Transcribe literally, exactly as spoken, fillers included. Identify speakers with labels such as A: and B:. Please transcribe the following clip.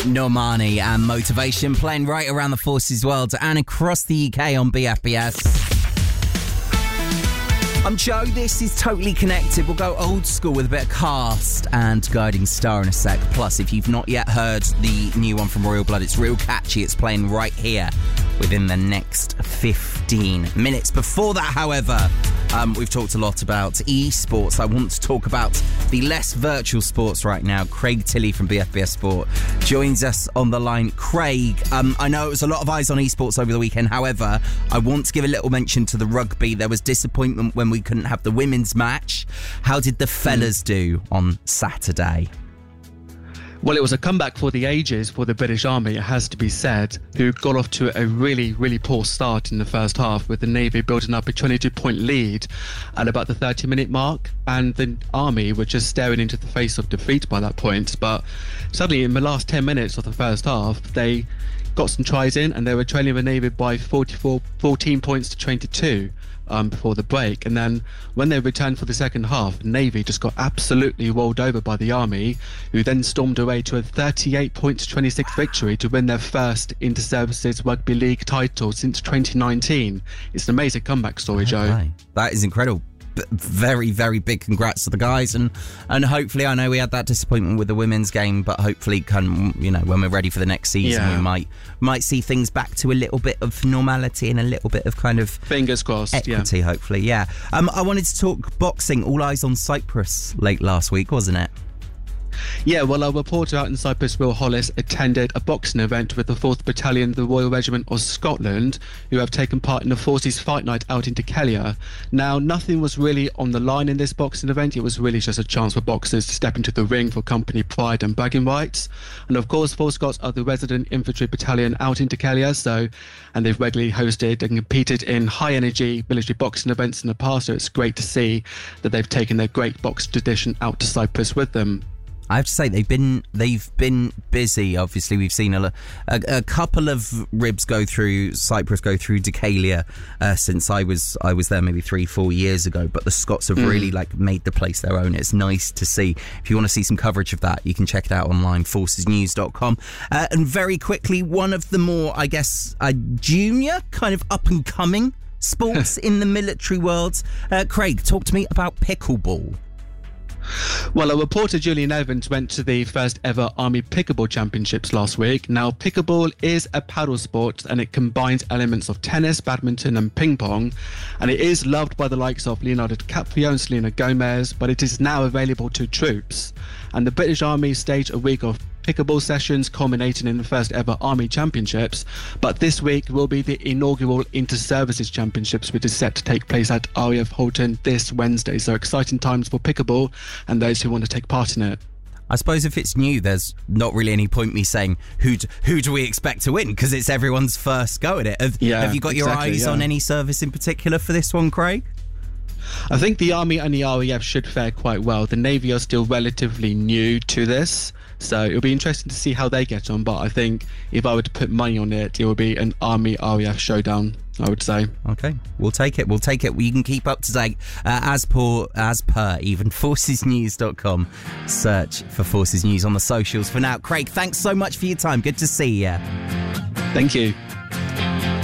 A: Normani and Motivation playing right around the Forces world and across the U K on B F B S. I'm Joe, this is Totally Connected. We'll go old school with a bit of Cast and Guiding Star in a sec. Plus, if you've not yet heard the new one from Royal Blood, it's real catchy. It's playing right here within the next fifteen minutes. Before that, however, um, we've talked a lot about esports. I want to talk about the less virtual sports right now. Craig Tilley from B F B S Sport joins us on the line. Craig, um, I know it was a lot of eyes on esports over the weekend. However, I want to give a little mention to the rugby. There was disappointment when we couldn't have the women's match. How did the fellas do on Saturday?
B: Well, it was a comeback for the ages for the British Army, it has to be said, who got off to a really, really poor start in the first half, with the Navy building up a twenty-two point lead at about the thirty minute mark, and the Army were just staring into the face of defeat by that point. But suddenly, in the last ten minutes of the first half, they got some tries in, and they were trailing the Navy by forty-four, fourteen points to twenty-two. Um, before the break, and then when they returned for the second half, Navy just got absolutely rolled over by the Army, who then stormed away to a thirty-eight point to twenty-six victory to win their first Inter-Services Rugby League title since twenty nineteen. It's an amazing comeback story, Joe.
A: Okay. That is incredible. B- very, very big congrats to the guys, and and hopefully, I know we had that disappointment with the women's game, but hopefully, can you know, when we're ready for the next season, yeah. we might might see things back to a little bit of normality and a little bit of kind of
B: fingers crossed
A: equity.
B: Yeah.
A: Hopefully, yeah. Um, I wanted to talk boxing. All eyes on Cyprus late last week, wasn't it?
B: Yeah, well, a reporter out in Cyprus, Will Hollis, attended a boxing event with the fourth Battalion, the Royal Regiment of Scotland, who have taken part in the Forces Fight Night out in Decalia. Now, nothing was really on the line in this boxing event. It was really just a chance for boxers to step into the ring for company pride and bragging rights. And of course, Four Scots are the resident infantry battalion out in Decalia, so, and they've regularly hosted and competed in high-energy military boxing events in the past, so it's great to see that they've taken their great boxing tradition out to Cyprus with them.
A: I have to say they've been they've been busy. Obviously, we've seen a, a, a couple of ribs go through Cyprus, go through Decalia uh, since I was I was there maybe three four years ago. But the Scots have mm. really like made the place their own. It's nice to see. If you want to see some coverage of that, you can check it out online, forces news dot com. Uh, and very quickly, one of the more I guess uh, junior kind of up and coming sports in the military world. Uh, Craig, talk to me about pickleball.
B: Well, a reporter, Julian Evans, went to the first ever Army Pickleball Championships last week. Now, pickleball is a paddle sport, and it combines elements of tennis, badminton and ping pong, and it is loved by the likes of Leonardo DiCaprio and Selena Gomez, but it is now available to troops. And the British Army staged a week of pickleball sessions culminating in the first ever Army Championships, but this week will be the inaugural Inter-Services Championships, which is set to take place at R A F Halton this Wednesday. So exciting times for pickleball and those who want to take part in it.
A: I suppose if it's new, there's not really any point me saying who do, who do we expect to win, because it's everyone's first go at it. Have,
B: yeah,
A: have you got
B: exactly,
A: your eyes
B: yeah.
A: on any service in particular for this one, Craig?
B: I think the Army and the R A F should fare quite well. The Navy are still relatively new to this, so it'll be interesting to see how they get on. But I think if I were to put money on it, it will be an Army R A F showdown, I would say.
A: Okay, we'll take it. We'll take it. You can keep up to date uh, as per as per even forces news dot com. Search for Forces News on the socials. For now, Craig, thanks so much for your time. Good to see you.
B: Thank you.